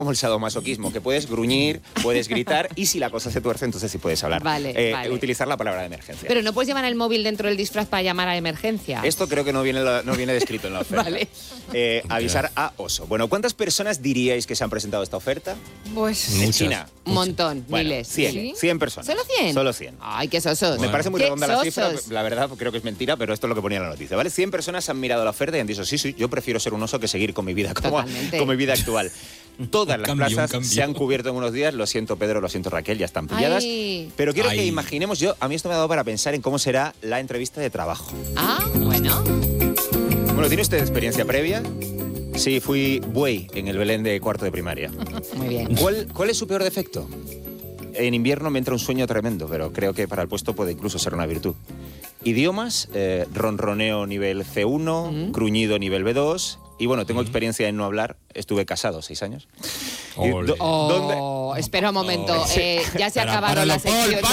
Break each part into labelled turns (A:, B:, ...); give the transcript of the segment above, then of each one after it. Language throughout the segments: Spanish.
A: como el sadomasoquismo, que puedes gruñir, puedes gritar y si la cosa se tuerce, entonces sí puedes hablar.
B: Vale.
A: Utilizar la palabra de emergencia.
B: Pero no puedes llevar el móvil dentro del disfraz para llamar a emergencia.
A: Esto creo que no viene descrito en la oferta.
B: Vale.
A: Avisar a oso. Bueno, ¿cuántas personas diríais que se han presentado a esta oferta?
C: Pues
A: en China.
B: Un montón,
A: Bueno,
B: miles.
A: 100,
B: ¿Sí?
A: 100 personas.
B: ¿Solo 100?
A: Solo 100.
B: Ay, qué sosos.
A: Me parece muy
B: ¿Qué
A: redonda la cifra,
B: sosos?
A: la verdad creo que es mentira, pero esto es lo que ponía en la noticia, ¿vale? 100 personas han mirado la oferta y han dicho, sí, yo prefiero ser un oso que seguir con mi vida con mi vida actual. Todas las plazas se han cubierto en unos días, lo siento Pedro, lo siento Raquel, ya están pilladas.
B: Ay.
A: Pero quiero que imaginemos, a mí esto me ha dado para pensar en cómo será la entrevista de trabajo.
B: Ah, bueno.
A: Bueno, ¿tiene usted experiencia previa? Sí, fui buey en el Belén de cuarto de primaria.
B: Muy bien.
A: ¿Cuál es su peor defecto? En invierno me entra un sueño tremendo, pero creo que para el puesto puede incluso ser una virtud. Idiomas, ronroneo nivel C1, gruñido nivel B2... Y bueno, tengo experiencia en no hablar. Estuve casado 6 años.
B: ¿Dónde? Espera un momento. Ya se acabaron las secciones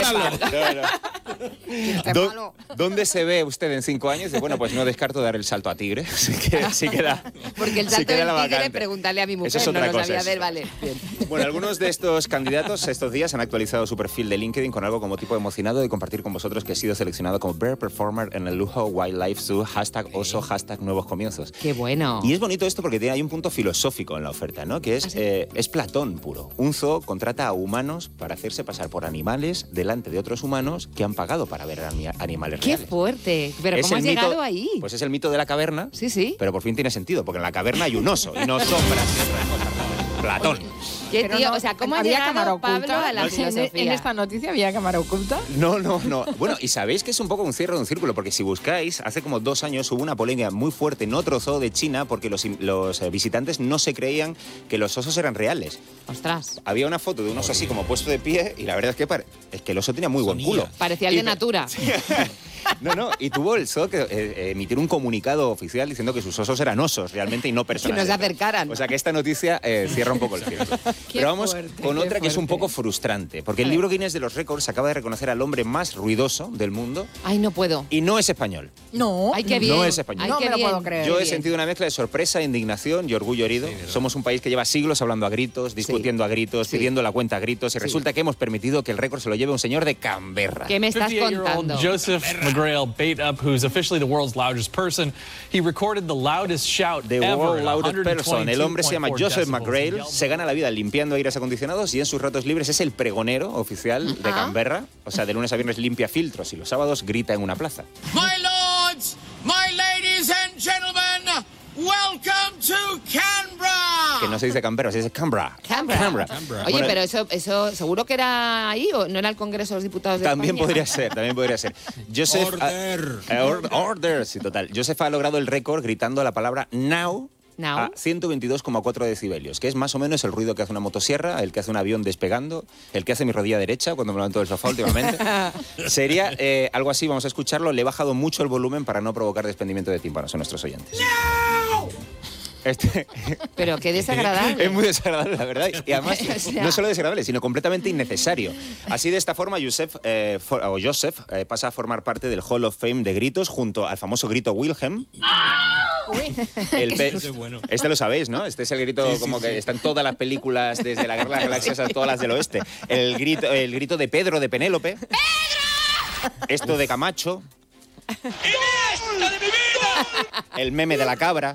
A: ¿Dónde se ve usted en 5 años? Bueno, pues no descarto dar el salto a tigre. Sí queda.
B: Porque el salto del tigre, pregúntale a mi mujer.
A: Eso es otra
B: no lo
A: cosa,
B: sabía ver, vale. Bien.
A: Bueno, algunos de estos candidatos estos días han actualizado su perfil de LinkedIn con algo como tipo emocionado de compartir con vosotros que he sido seleccionado como Bear Performer en el Lujo Wildlife Zoo, #oso, #nuevos comienzos.
B: ¡Qué bueno!
A: Y es bonito esto porque hay un punto filosófico en la oferta, ¿no? Que es Platón puro. Un zoo contrata a humanos para hacerse pasar por animales delante de otros humanos que han pagado para ver animales
B: ¡Qué
A: reales.
B: fuerte! ¿Pero cómo has llegado ahí?
A: Pues es el mito de la caverna.
B: Sí.
A: Pero por fin tiene sentido, porque en la caverna hay un oso y no sombras. Platón.
B: ¿Qué tío? O sea, ¿cómo ha llegado Pablo a la filosofía?
C: ¿En esta noticia había cámara oculta?
A: No. Bueno, y sabéis que es un poco un cierre de un círculo, porque si buscáis, hace como 2 años hubo una polémica muy fuerte en otro zoo de China porque los visitantes no se creían que los osos eran reales.
B: ¡Ostras!
A: Había una foto de un oso así como puesto de pie y la verdad es que el oso tenía muy buen culo.
B: Parecía el de Natura.
A: No, y tuvo el zoo que emitir un comunicado oficial diciendo que sus osos eran osos realmente y no personas.
B: Que no se acercaran.
A: O sea que esta noticia cierra un poco el círculo. Pero vamos con otra que es un poco frustrante, porque el libro Guinness de los récords acaba de reconocer al hombre más ruidoso del mundo.
B: Ay, no puedo.
A: Y no es español.
C: No.
B: Ay, qué bien.
A: No es español.
C: No me lo puedo creer.
A: Yo he sentido una mezcla de sorpresa, indignación y orgullo herido. Somos un país que lleva siglos hablando a gritos, discutiendo a gritos, pidiendo la cuenta a gritos y resulta que hemos permitido que el récord se lo lleve un señor de Canberra.
B: ¿Qué me estás contando?
D: Joseph McGrail bait up, who's officially the world's loudest person. He recorded the loudest shout
A: The
D: ever.
A: world's loudest person. El hombre se llama
D: 122.4
A: Joseph
D: decibels.
A: McGrail, se gana la vida limpiando aires acondicionados y en sus ratos libres es el pregonero oficial de Canberra. O sea, de lunes a viernes limpia filtros y los sábados grita en una plaza.
E: My lords, my ladies and gentlemen, welcome to Canberra.
A: Que no se dice Canberra, se dice Canberra.
B: Canberra. Oye,
A: Bueno,
B: pero eso seguro que era ahí o no era el Congreso de los Diputados de
A: También
B: España.
A: podría ser. Joseph order, sí, total. Joseph ha logrado el récord gritando la palabra now a 122,4 decibelios, que es más o menos el ruido que hace una motosierra, el que hace un avión despegando, el que hace mi rodilla derecha cuando me levanto del sofá últimamente. Sería algo así, vamos a escucharlo. Le he bajado mucho el volumen para no provocar desprendimiento de tímpanos a nuestros oyentes.
B: Pero qué desagradable.
A: Es muy desagradable, la verdad. Y además,
B: O sea,
A: no solo desagradable, sino completamente innecesario. Así, de esta forma, Joseph pasa a formar parte del Hall of Fame de gritos junto al famoso grito Wilhelm. Este lo sabéis, ¿no? Este es el grito que está en todas las películas, desde la Guerra de las Galaxias a todas las del oeste. El grito de Pedro, de Penélope. ¡Pedro! Esto de Camacho.
E: ¡Iniesta de mi vida!
A: El meme de la cabra.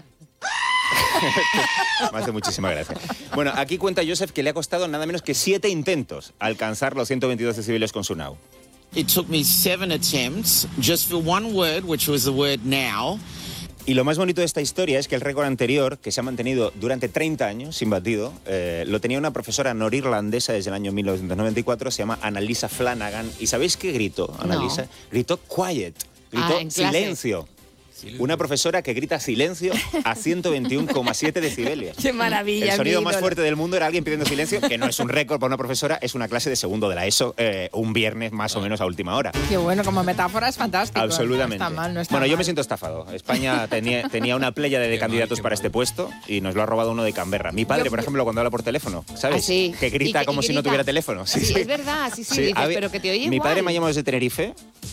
A: Me hace muchísima gracia. Bueno, aquí cuenta Joseph que le ha costado nada menos que 7 intentos alcanzar los 122 decibelios con su now.
F: It took me 7 attempts just for one word, which was the word now.
A: Y lo más bonito de esta historia es que el récord anterior, que se ha mantenido durante 30 años sin batido, lo tenía una profesora norirlandesa desde el año 1994, se llama Annalisa Flanagan. ¿Y sabéis qué gritó, Annalisa?
B: No.
A: Gritó quiet, gritó
B: en clase.
A: silencio. Una profesora que grita silencio a 121,7 decibelios.
B: Qué maravilla.
A: El sonido
B: mi
A: más
B: ídolo.
A: fuerte del mundo era alguien pidiendo silencio, que no es un récord para una profesora, es una clase de segundo de la ESO, un viernes más o menos a última hora.
C: Qué bueno, como metáfora es fantástico.
A: Absolutamente.
C: No está mal, no está
A: Bueno, yo
C: mal.
A: me siento estafado. España tenía una pléyade de candidatos para este puesto y nos lo ha robado uno de Canberra. Mi padre, por ejemplo, cuando habla por teléfono, ¿sabes?
B: Ah, sí.
A: Que grita como si no
B: grita.
A: tuviera teléfono.
B: Sí, es verdad, sí, dices, pero que te oye
A: Mi
B: igual.
A: padre me ha llamado desde Tenerife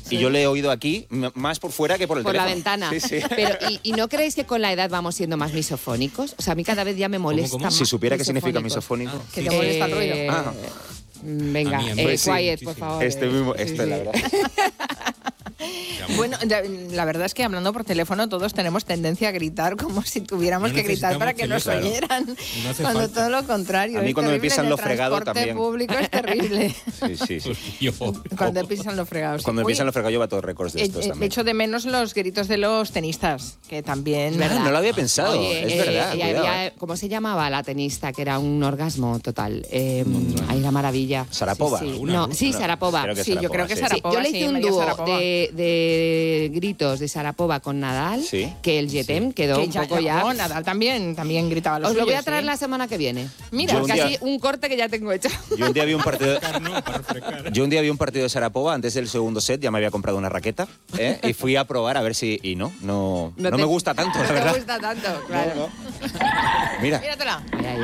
A: Y yo le he oído aquí, más por fuera que por el teléfono.
B: Por la ventana.
A: Sí, sí.
B: Pero, ¿y no creéis que con la edad vamos siendo más misofónicos? O sea, a mí cada vez ya me molesta
G: ¿Cómo?
B: más.
A: Si supiera qué significa misofónico.
C: Que te molesta el ruido.
B: Venga,
G: A mí,
A: pues sí,
B: quiet,
G: muchísimo.
B: por favor.
A: Este mismo,
B: Sí,
A: esto
B: sí.
A: es la verdad.
C: Bueno, la verdad es que hablando por teléfono todos tenemos tendencia a gritar como si tuviéramos
G: No
C: que gritar para que nos
G: necesitamos
C: oyeran.
G: No hace
C: Cuando
G: falta.
C: todo lo contrario.
A: A mí
C: es
A: cuando me
C: terrible,
A: pisan
C: en
A: lo
C: el
A: fregado
C: transporte
A: también.
C: público es terrible.
A: Sí, sí.
G: Yo.
C: Cuando pisan los fregados.
A: Cuando
C: Oye,
A: empiezan los fregados lleva todos récords de estos también.
C: echo de menos los gritos de los tenistas, que también...
A: Ah, no lo había pensado,
B: Oye,
A: es verdad.
B: y
A: cuidado,
B: había, ¿cómo se llamaba la tenista? Que era un orgasmo total. Ay, la maravilla.
A: ¿Sarapova?
B: Sí, sí.
G: Una,
B: No,
G: ¿no?
B: sí, Sarapova.
A: Creo que
C: Sí, yo
A: Sarapova,
C: creo que
A: sí.
C: Sarapova.
B: Yo le hice un
C: María
B: dúo
C: Sarapova.
B: de gritos de Sarapova con Nadal,
A: Sí.
B: que el Jetem quedó
C: Que
B: un poco ya...
C: no, Nadal también gritaba lo
B: Os lo voy a
C: suyo,
B: traer
C: sí.
B: la semana que viene.
C: Mira,
A: Yo un
B: casi
A: día-
B: un corte que ya tengo hecho.
A: Yo un día vi un partido.
G: Para frecar.
A: Yo un día vi un partido de Sarapova antes del segundo set, ya me había comprado una raqueta, y fui a probar a ver si. Y no
B: te-
A: me gusta tanto, la
B: No
A: verdad.
B: te gusta tanto, claro.
A: Mira,
C: Míratela.
B: Ahí, ahí.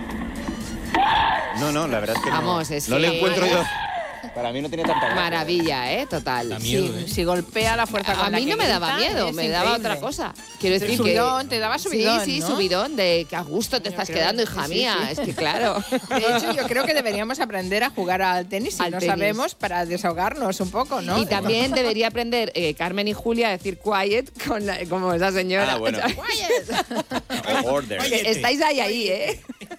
A: no, la verdad es que
B: Vamos,
A: no,
B: es
A: no le
B: que-
A: encuentro yo. Para mí no tiene tanta gracia.
B: Maravilla, total.
G: Da miedo,
C: Sí,
G: ¿eh?
C: si golpea la fuerza con
B: A
C: la
B: mí
C: que
B: no me daba
C: grita,
B: miedo,
C: es
B: me daba
C: increíble.
B: otra cosa. Quiero decir
C: Subidón,
B: que...
C: te daba subidón,
B: Sí,
C: ¿no?
B: subidón, de que a gusto te estás
C: creo
B: quedando,
C: que
B: hija
C: sí,
B: mía.
C: sí.
B: Es que claro.
C: De hecho, yo creo que deberíamos aprender a jugar al tenis si
B: Al
C: no
B: tenis.
C: sabemos para desahogarnos un poco, ¿no?
B: Y también debería aprender Carmen y Julia a decir quiet como esa señora.
A: Ah, bueno. Order.
B: Que estáis ahí, ¿eh?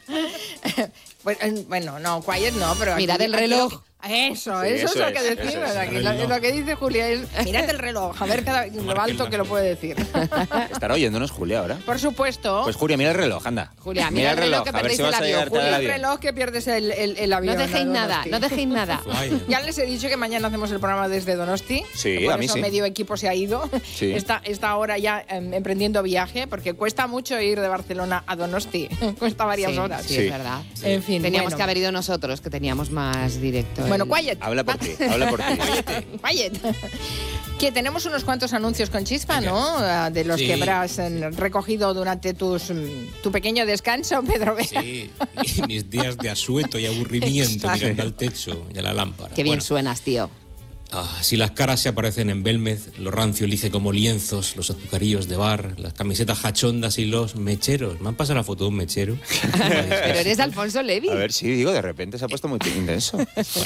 C: Bueno, no, quiet no, pero...
B: Mirad
C: aquí-
B: el reloj.
C: Eso
A: Sí,
C: es
A: eso
C: lo que
A: es,
C: decimos.
A: eso es.
C: Aquí lo que dice Julia es, mirad el reloj, a ver lo alto que lo puede decir.
A: ¿Estará oyéndonos Julia ahora?
C: Por supuesto.
A: Pues Julia, mira el reloj, anda.
B: Julia, mira el reloj que
A: a ver
B: perdéis
A: si
B: el
A: vas a
B: avión,
A: llegar tarde
B: Julia.
A: al
C: el
A: avión.
C: reloj que pierdes el avión.
B: No dejéis
C: a
B: nada,
C: Donosti.
B: no dejéis nada.
G: Vaya.
C: Ya les he dicho que mañana hacemos el programa desde Donosti.
A: Sí,
C: por
A: a mí
C: eso
A: sí.
C: medio equipo se ha ido.
A: Sí.
C: Está ahora ya emprendiendo viaje, porque cuesta mucho ir de Barcelona a Donosti. Cuesta varias
B: Sí,
C: horas.
B: sí,
A: Sí.
B: es verdad.
C: En fin,
B: Teníamos
C: bueno.
B: que haber ido nosotros, que teníamos más directo.
C: Bueno,
B: el-
C: quiet.
A: Habla por ti, habla por ti.
C: Quiet. Que tenemos unos cuantos anuncios con chispa, ¿no? De los
G: Sí.
C: que habrás recogido durante tu pequeño descanso, Pedro Vera.
G: Sí, y mis días de asueto y aburrimiento mirando al techo y a la lámpara.
B: Qué bien
G: Bueno,
B: suenas, tío.
G: si las caras se aparecen en Belmez, lo rancio elige como lienzos, los azucarillos de bar, las camisetas jachondas y los mecheros. ¿Me han pasado la foto de un mechero?
B: Pero eres Alfonso Levy.
A: A ver, sí, digo, de repente se ha puesto muy intenso.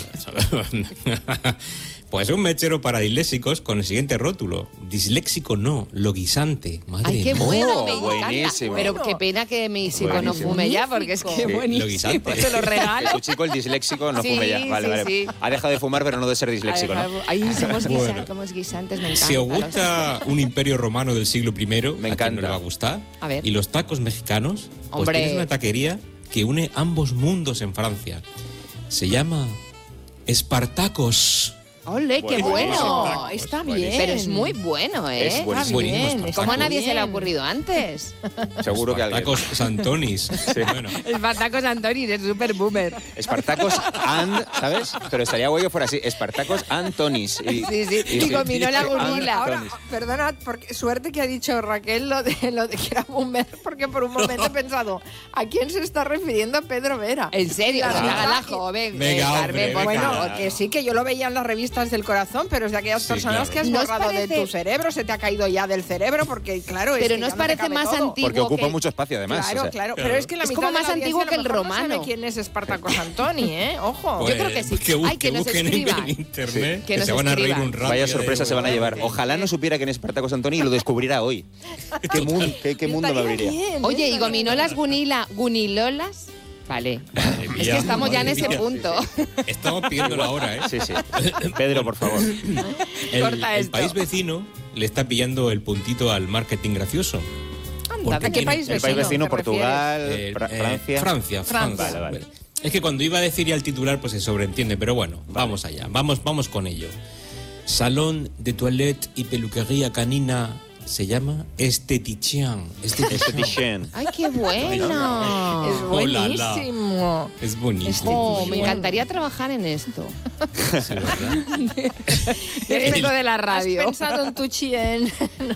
G: Pues un mechero para disléxicos con el siguiente rótulo. Disléxico no, loguisante. Madre
B: Ay, qué
G: mía.
B: bueno,
A: Oh,
B: me encanta.
A: buenísimo.
B: Pero qué pena que mi hijo no
A: Buenísimo.
B: fume ya, porque es que
C: Sí,
B: buenísimo.
G: loguisante.
B: Te lo
A: Que
B: regalo.
A: tu chico, el disléxico, no
B: Sí,
A: fume ya. Vale,
B: sí,
A: vale.
B: sí.
A: Ha dejado de fumar, pero no de ser disléxico, ¿no?
B: Ay, somos,
G: Bueno.
B: somos guisantes, me encanta.
G: Si os gusta un imperio romano del siglo I,
A: Me
G: ¿a quién
A: encanta.
G: no le va a gustar?
B: A ver.
G: Y los tacos mexicanos, pues
B: Hombre.
G: tienes una taquería que une ambos mundos en Francia. Se llama Espartacos.
B: ¡Ole, qué
A: Buenísimo.
B: bueno!
C: Está
A: Buenísimo.
C: bien.
B: Pero es muy bueno, ¿eh?
A: Es buenísimo.
G: Buenísimo,
C: está
B: ¿Cómo a
C: muy
B: nadie se le ha
C: bien.
B: ocurrido antes?
A: Seguro que alguien.
G: Tacos Santonis. Bueno,
B: Espartacos Antoni es súper boomer.
A: Espartacos and, ¿sabes? Pero estaría guay que fuera así. Espartacos Antonis.
B: Sí, sí. Y combinó la gurila.
C: Ahora, perdona, porque suerte que ha dicho Raquel lo de que era boomer, porque por un momento he pensado, ¿a quién se está refiriendo Pedro Vera?
B: En serio,
C: La
B: o sea,
C: verdad
B: haga la
C: que-
B: joven.
G: Venga,
B: Carmen,
G: hombre,
B: por
G: venga.
C: Bueno,
B: favor.
C: que sí, que yo lo veía en las revistas del corazón, pero es de aquellas
G: Sí,
C: personas
G: claro.
C: que has
B: ¿No os
C: borrado de
B: parece-
C: tu cerebro, se te ha caído ya del cerebro, porque claro, es
B: Pero
C: que
B: ¿no
C: ya
B: os
C: te
B: parece
C: cabe
B: más
C: todo.
B: antiguo?
A: Porque ocupa
B: que-
A: mucho espacio, además.
C: Claro,
A: o sea.
C: claro, pero es que la
B: Es
C: mitad
B: como
C: de la
B: más
C: audiencia
B: antiguo
C: a lo
B: que el
C: mejor no
B: romano.
C: sabe quién es Espartacos Antoni, ¿eh? Ojo.
B: Yo creo que sí. Ay, que nos
G: busquen
B: escriban.
G: en internet,
B: Que
G: que
B: nos
G: se van a reír
B: escriban.
G: un rato.
A: Vaya
G: ya
A: sorpresa
G: de-
A: se van a llevar. Ojalá no supiera quién es Espartacos Antoni y lo descubriera hoy. ¿Qué mundo me
C: Estaría
A: abriría?
C: bien,
B: Oye, ¿y
C: estaría
B: gominolas gunilolas? Vale.
G: Madre
B: Es
G: mía,
B: que estamos ya en
G: madre
B: ese
G: mía.
B: punto.
G: Estamos pidiendo la hora, ¿eh?
A: Sí, sí. Pedro, por favor.
B: Corta
G: El
B: esto.
G: país vecino le está pillando el puntito al marketing gracioso.
C: Anda, ¿a qué
G: tiene-
C: país
A: El país vecino,
C: te
A: Portugal,
G: Francia.
C: Francia.
A: Vale, vale.
G: Es que cuando iba a decir ya el titular, pues se sobreentiende, pero bueno, vamos allá, vamos con ello. Salón de toilette y peluquería canina se llama Estetician.
A: Estetician.
B: Ay, qué bueno.
C: Es
G: Oh, la, la.
C: buenísimo.
G: Es buenísimo.
B: Oh, me encantaría trabajar en esto.
G: Sí, ¿verdad?
B: Es lo de la
C: ¿Has
B: radio.
C: pensado en tu chien?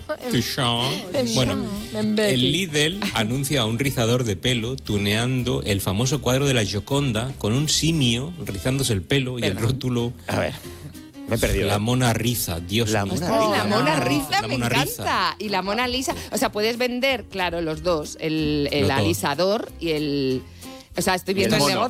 G: Bueno,
C: En Becky.
G: el Lidl anuncia a un rizador de pelo tuneando el famoso cuadro de la Gioconda con un simio rizándose el pelo y el rótulo
A: A ver. Me he perdido.
G: La Mona Riza, Dios mío.
B: La Mona Riza me encanta. Y la Mona Lisa. O sea, puedes vender, claro, los dos. El alisador y el... O sea, estoy viendo el negocio.